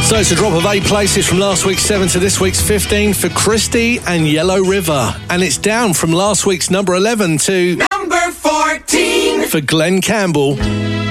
So it's a drop of 8 places from last week's 7 to this week's 15 for Christy and Yellow River. And it's down from last week's number 11 to number 14 for Glenn Campbell.